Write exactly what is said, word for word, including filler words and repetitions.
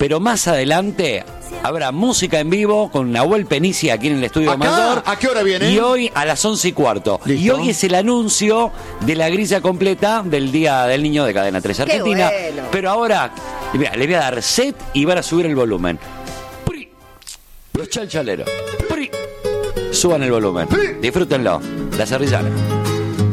pero más adelante habrá música en vivo con Nahuel Penici aquí en el estudio ¿Acá? mayor. ¿A qué hora viene? Y hoy a las once y cuarto. ¿Listo? Y hoy es el anuncio de la grilla completa del Día del Niño de Cadena tres Argentina. bueno. Pero ahora, mira, le voy a dar set y van a subir el volumen. ¡Pri! Los chalchaleros. ¡Pri! Suban el volumen. ¡Pri! Disfrútenlo. La Cerrillana.